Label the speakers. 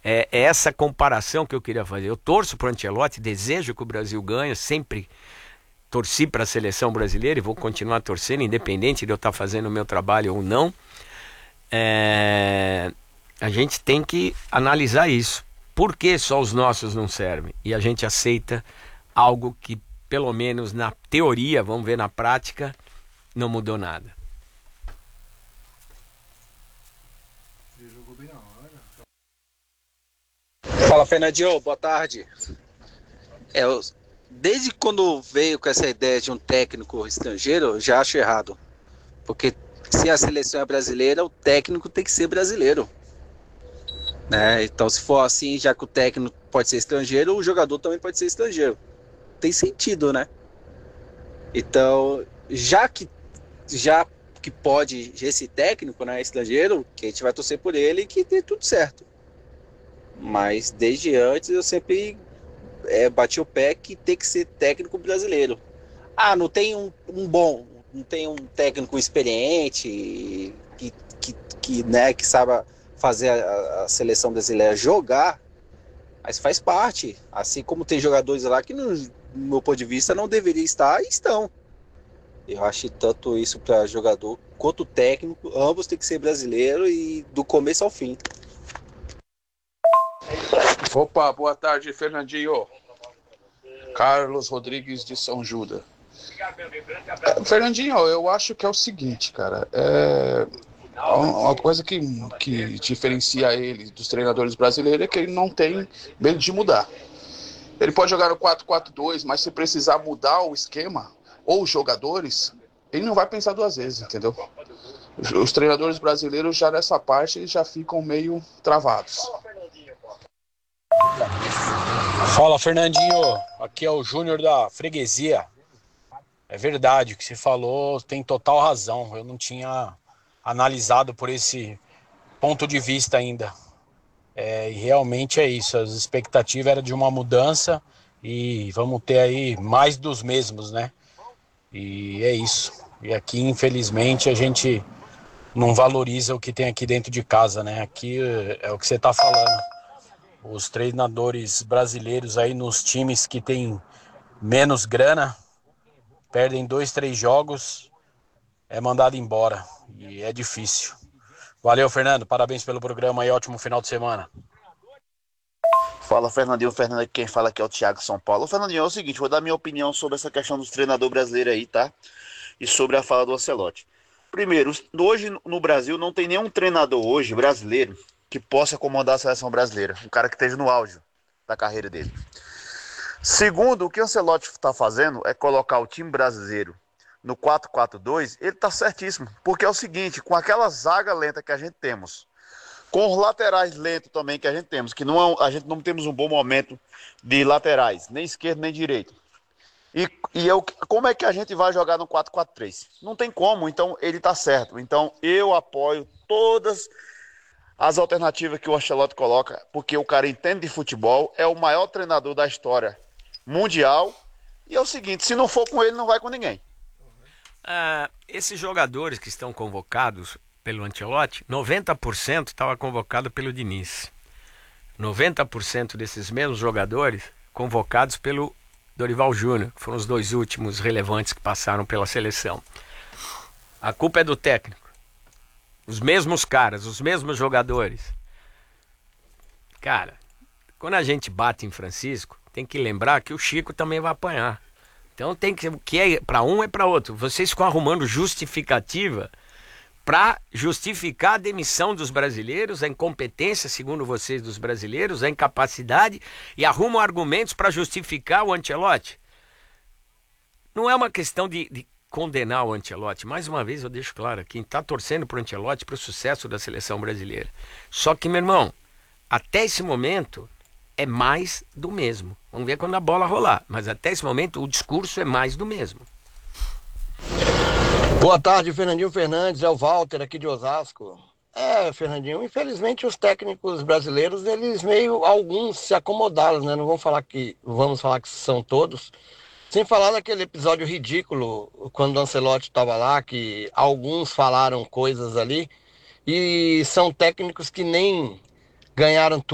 Speaker 1: É essa comparação que eu queria fazer. Eu torço para o Ancelotti, desejo que o Brasil ganhe, sempre torci para a seleção brasileira e vou continuar torcendo, independente de eu estar fazendo o meu trabalho ou não. A gente tem que analisar isso. Por que só os nossos não servem? E a gente aceita algo que, pelo menos na teoria, vamos ver na prática, não mudou nada.
Speaker 2: Fala, Fernandinho, boa tarde. É, eu- Desde quando veio com essa ideia de um técnico estrangeiro, eu já acho errado. Porque se a seleção é brasileira, o técnico tem que ser brasileiro, né? Então, se for assim, já que o técnico pode ser estrangeiro, o jogador também pode ser estrangeiro. Tem sentido, né? Então, já que pode esse técnico, né, estrangeiro, que a gente vai torcer por ele e que dê tudo certo. Mas desde antes eu sempre bati o pé que tem que ser técnico brasileiro. Ah, não tem não tem um técnico experiente que saiba fazer a seleção brasileira jogar, mas faz parte. Assim como tem jogadores lá que, no meu ponto de vista, não deveriam estar e estão. Eu acho tanto isso para jogador quanto técnico, ambos têm que ser brasileiro e do começo ao fim.
Speaker 3: Opa, boa tarde, Fernandinho. Carlos Rodrigues de São Judas. Fernandinho, eu acho que é o seguinte, cara. Uma coisa que diferencia ele dos treinadores brasileiros é que ele não tem medo de mudar. Ele pode jogar no 4-4-2, mas se precisar mudar o esquema ou os jogadores, ele não vai pensar duas vezes, entendeu? Os treinadores brasileiros já nessa parte eles já ficam meio travados.
Speaker 4: Fala, Fernandinho. Aqui é o Júnior da Freguesia. É verdade, o que você falou tem total razão. Eu não tinha analisado por esse ponto de vista ainda. E realmente é isso. As expectativas eram de uma mudança e vamos ter aí mais dos mesmos, né? E é isso. E aqui, infelizmente, a gente não valoriza o que tem aqui dentro de casa, né? Aqui é o que você está falando. Os treinadores brasileiros aí nos times que tem menos grana, perdem 2, 3 jogos, é mandado embora. E é difícil. Valeu, Fernando. Parabéns pelo programa e ótimo final de semana.
Speaker 5: Fala, Fernandinho. Fernando, quem fala aqui é o Thiago São Paulo. Fernandinho, é o seguinte, vou dar minha opinião sobre essa questão dos treinador brasileiro aí, tá? E sobre a fala do Ancelotti. Primeiro, hoje no Brasil não tem nenhum treinador hoje brasileiro que possa comandar a seleção brasileira. Um cara que esteja no auge da carreira dele. Segundo, o que o Ancelotti está fazendo é colocar o time brasileiro no 4-4-2. Ele está certíssimo, porque é o seguinte, com aquela zaga lenta que a gente temos, com os laterais lentos também que a gente temos, que a gente não temos um bom momento de laterais, nem esquerdo nem direito. Como é que a gente vai jogar no 4-4-3? Não tem como, então ele está certo. Então eu apoio todas as alternativas que o Ancelotti coloca, porque o cara entende de futebol, é o maior treinador da história mundial. E é o seguinte, se não for com ele, não vai com ninguém.
Speaker 1: Esses jogadores que estão convocados pelo Ancelotti, 90% estava convocado pelo Diniz. 90% desses mesmos jogadores convocados pelo Dorival Júnior, que foram os dois últimos relevantes que passaram pela seleção. A culpa é do técnico. Os mesmos caras, os mesmos jogadores. Cara, quando a gente bate em Francisco, tem que lembrar que o Chico também vai apanhar. Então tem que, o que é para um é para outro. Vocês ficam arrumando justificativa para justificar a demissão dos brasileiros, a incompetência, segundo vocês, dos brasileiros, a incapacidade, e arrumam argumentos para justificar o Ancelotti. Não é uma questão de condenar o Ancelotti. Mais uma vez eu deixo claro, quem está torcendo para o Ancelotti, para o sucesso da seleção brasileira. Só que, meu irmão, até esse momento é mais do mesmo. Vamos ver quando a bola rolar. Mas até esse momento o discurso é mais do mesmo.
Speaker 6: Boa tarde, Fernandinho Fernandes, é o Walter aqui de Osasco. Fernandinho, infelizmente os técnicos brasileiros, eles alguns se acomodaram, né? Não vamos falar que são todos. Sem falar naquele episódio ridículo, quando o Ancelotti estava lá, que alguns falaram coisas ali, e são técnicos que nem ganharam tudo.